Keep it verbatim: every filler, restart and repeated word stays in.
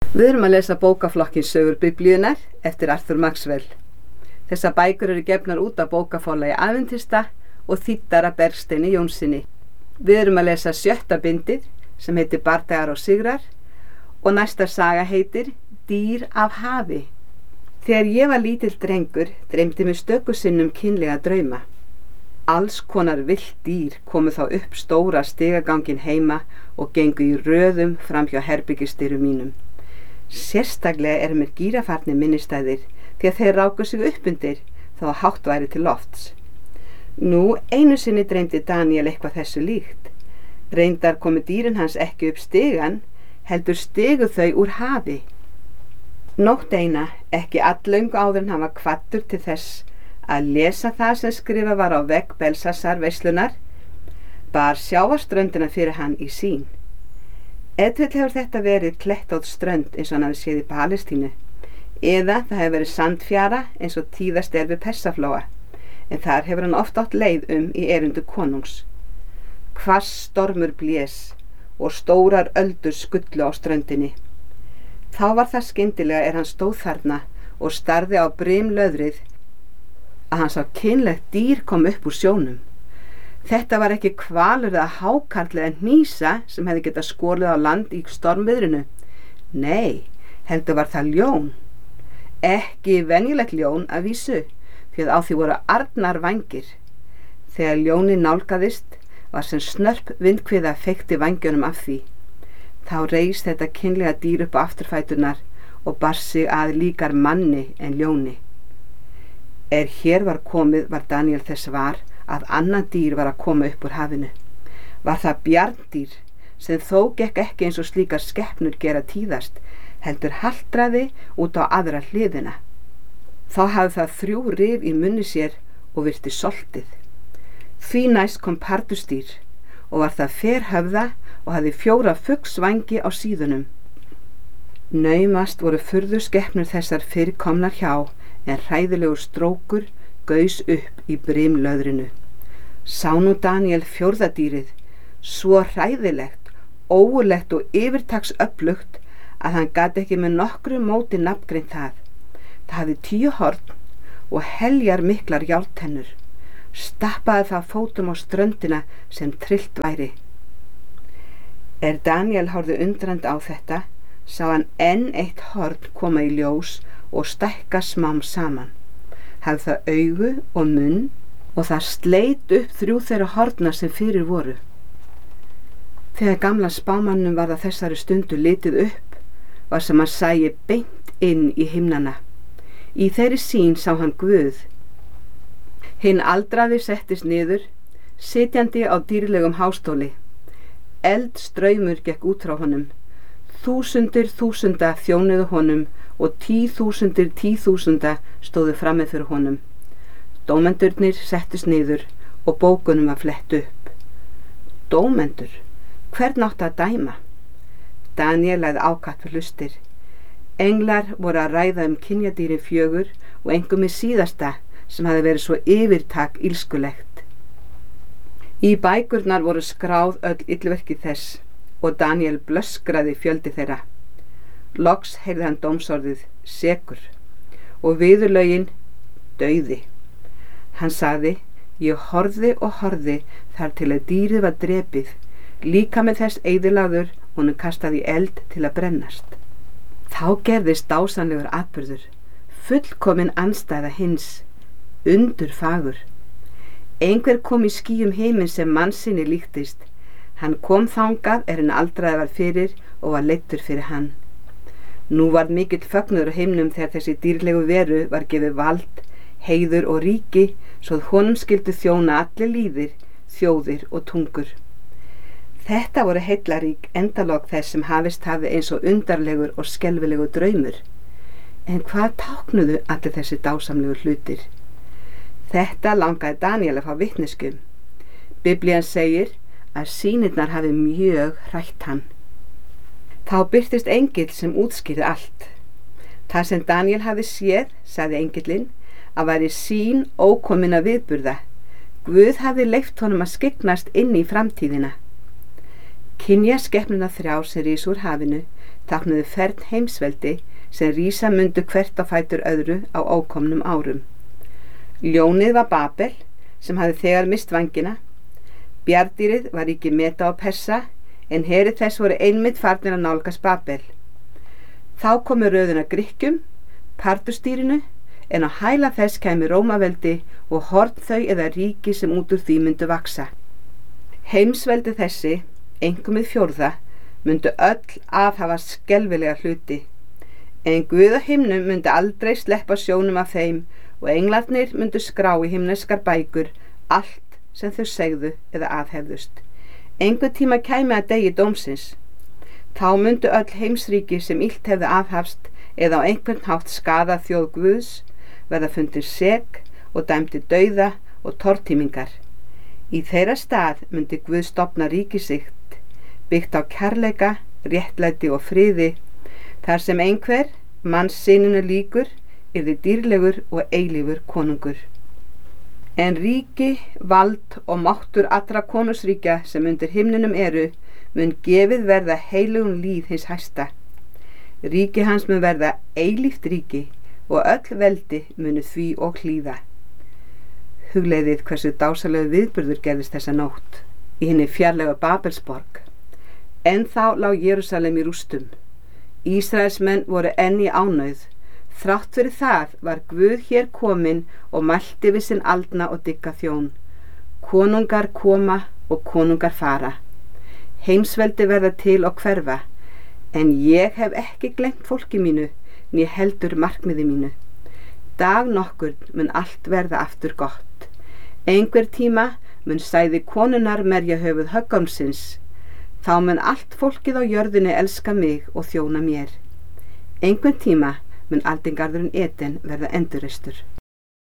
Við erum að lesa bókaflokkin Sögur Biblíunnar eftir Arthur Maxwell. Þessar bækur eru gefnar út af bókaforlagi Adventista og þýddar af Bergsteini Jónssyni. Við erum að lesa sjötta bindið sem heitir Bardagar og sigrar og næsta saga heitir Dýr af hafi. Þegar ég var lítill drengur dreymdi mig stöku sinnum kynlega drauma. Alls konar villt dýr komu þá upp stóra stigagangin heima og gengu í röðum fram hjá herbergisdyrum mínum. Sérstaklega er mér gírafarnir minnistæðir því að þeir ráku sig upp undir þó að hátt væri til lofts. Nú einu sinni dreymdi Daniel eitthvað þessu líkt. Reyndar komu dýrin hans ekki upp stigan, heldur stigu þau úr hafi. Nótt eina, ekki alllöngu áður en hann var kvaddur til þess að lesa það sem skrifa var á vegg Belsasar veislunar, bar sjávarströndina fyrir hann í sýn. Edvill hefur þetta verið klettótt strönd eins og hann hafi séð í Palestínu, eða það hefur verið sandfjara eins og tíðast er við Persaflóa, en þar hefur hann oft átt leið um í erindu konungs. Hvass stormur blés og stórar öldur skullu á ströndinni. Þá var það skyndilega er hann stóð þarna og starði á brimlöðrið að hann sá kynlegt dýr kom upp úr sjónum. Þetta var ekki hvalur eða hákarl eða hnýsa sem hefði getað skorið á land í stormviðrinu. Nei, heldur var það ljón. Ekki venjulegt ljón að vísu, því að á því voru arnar vængir. Þegar ljónið nálgaðist var sem snörp vindkviða feykti vængjunum af því. Þá reis þetta kynlega dýr upp á afturfæturnar og bar sig að líkar manni en ljóni. Er hér var komið var Daniel þess var að annað dýr var að koma upp úr hafinu. Var það bjarndýr sem þó gekk ekki eins og slíkar skepnur gera tíðast, heldur haltraði út á aðra hliðina. Þá hafði það þrjú rif í munni sér og virti soltið. Því næst kom pardusdýr og var það ferhöfða og hafði fjóra fuglsvængi á síðunum. Naumast voru furðu skepnur þessar fyrirkomnar hjá, en hræðilegur strókur gaus upp í brimlöðrinu. Sá nú Daniel fjórða dýrið, svo hræðilegt, ógurlegt og yfirtaksöflugt að hann gat ekki með nokkru móti nafngreint það. Það hafði tíu horn og heljar miklar járntennur. Stappaði það fótum á ströndina sem trillt væri. Er Daniel horfði undrand á þetta, sá hann enn eitt horn koma í ljós og stækka smám saman. Hafði það augu og munn og það sleit upp þrjú þeirra horna sem fyrir voru. Þegar gamla spámannum var það þessari stundu litið upp, var sem hann sæi beint inn í himnana. Í þeirri sýn sá hann Guð. Hinn aldraði settist niður, sitjandi á dýrlegum hástóli. Eldstraumur gekk út frá honum. Þúsundir þúsunda þjónuðu honum og tíþúsundir tíþúsunda stóðu frammi fyrir honum. Dómendurnir settust niður og bókunum var flett upp. Dómendur, hvern átti að dæma? Daniel lagði ákaft við hlustir. Englar voru að ræða um kynjadýrin fjögur og engum í síðasta sem hafði verið svo yfirtak ílskulegt. Í bækurnar voru skráð öll illverki þess og Daniel blöskraði fjöldi þeirra. Loks heyrði hann dómsorðið sekur og viðurlögin dauði. Hann sagði, ég horfði og horfði þar til að dýrið var drepið, líka með þess eyðilagður honum kastaði eld til að brennast. Þá gerðist dásamlegur atburður, fullkomin andstæða hins, undur fagur. Einhver kom í skýjum heiminn sem mannsynni líktist. Hann kom þangað er hann aldraði var fyrir og var leiddur fyrir hann. Nú var mikill fögnuður á heimnum þegar þessi dýrlegu veru var gefið vald, heiður og ríki, svo að honum skyldu þjóna allir líðir, þjóðir og tungur. Þetta voru heillarík endalok þess sem hafist hafi eins og undarlegur og skelfilegur draumur. En hvað táknuðu allir þessi dásamlegu hlutir? Þetta langaði Daniel að fá vitniskum. Biblían segir að sýnirnar hafi mjög hrætt hann. Þá birtist engill sem útskýrði allt. Það sem Daniel hafi séð, sagði engillinn, að væri sýn ókominna viðburða. Guð hafi leyft honum að skyggnast inn í framtíðina. Kynja skepnuna þrjá sem rís úr hafinu táknuðu fern heimsveldi sem rísa mundu hvert á fætur öðru á ókomnum árum. Ljónið var Babel sem hafði þegar mist vængina. Bjarndýrið var ríki Meda og Persa en heri þess voru einmitt farnir að nálgast Babel. Þá komu röðuna Grikkjum, Pardustýrinu, en á hæla þess kæmi Rómaveldi og horn þau eða ríki sem út úr því myndu vaksa. Heimsveldi þessi, einkum við fjórða, myndu öll aðhafa skelfilega hluti, en Guð á himnum myndi aldrei sleppa sjónum af þeim og englarnir myndu skrá í himneskar bækur allt sem þau segðu eða aðhefðust. Einhver tíma kæmi að degi dómsins. Þá myndu öll heimsríki sem illt hefðu aðhafst eða á einhvern hátt skaðað þjóð Guðs verða fundir sek og dæmdi dauða og tortímingar. Í þeirra stað myndi Guð stofna ríki sitt, byggt á kærleika, réttlæti og friði, þar sem einhver, mannssyninu líkur, yrði dýrlegur og eilífur konungur. En ríki, vald og máttur allra konungsríkja sem undir himninum eru, mun gefið verða heilugum líð hins hæsta. Ríki hans mun verða eilíft ríki og öll veldi munu því og hlýða. Hugleiðið hversu dásalegu viðburður gerðist þessa nótt í hinni fjarlægu Babelsborg. En þá lá Jerúsalem í rústum. Ísraelsmenn voru enn í ánauð. Þrátt fyrir það var Guð hér kominn og mælti við sinn aldna og digga þjón. Konungar koma og konungar fara. Heimsveldi verða til og hverfa, en ég hef ekki gleymt fólki mínu, né heldur markmiði mínu. Dag nokkurn mun allt verða aftur gott. Einhver tíma mun sæði konunnar merja höfuð höggormsins. Þá mun allt fólkið á jörðinni elska mig og þjóna mér. Einhvern tíma mun aldingarðurinn Eden verða endurreistur.